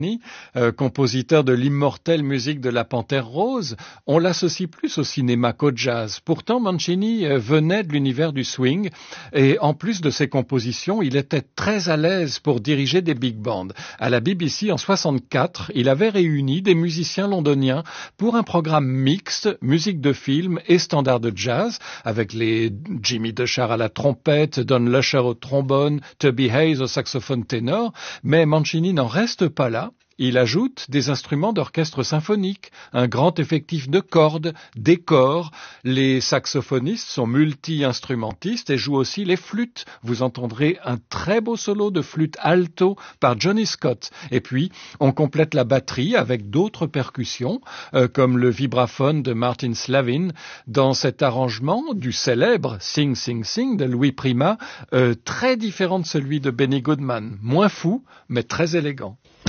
compositeur de l'immortelle musique de La Panthère Rose, on l'associe plus au cinéma qu'au jazz. Pourtant, Mancini venait de l'univers du swing et en plus de ses compositions, il était très à l'aise pour diriger des big bands. À la BBC, en 64, il avait réuni des musiciens londoniens pour un programme mixte, musique de film et standards de jazz, avec les Jimmy Dechar à la trompette, Don Lusher au trombone, Tubby Hayes au saxophone ténor, mais Mancini n'en reste pas là. Il ajoute des instruments d'orchestre symphonique, un grand effectif de cordes, des corps. Les saxophonistes sont multi-instrumentistes et jouent aussi les flûtes. Vous entendrez un très beau solo de flûte alto par Johnny Scott. Et puis, on complète la batterie avec d'autres percussions, comme le vibraphone de Martin Slavin, dans cet arrangement du célèbre Sing Sing Sing de Louis Prima, très différent de celui de Benny Goodman. Moins fou, mais très élégant.